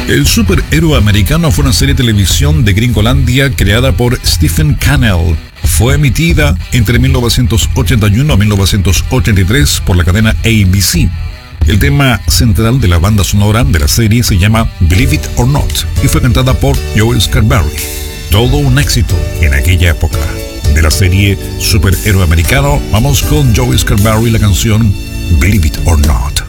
El superhéroe americano fue una serie de televisión de Gringolandia creada por Stephen Cannell. Fue emitida entre 1981 y 1983 por la cadena ABC. El tema central de la banda sonora de la serie se llama Believe It or Not y fue cantada por Joe Scarborough. Todo un éxito en aquella época. De la serie Superhéroe Americano, vamos con Joe Scarborough y la canción Believe It or Not.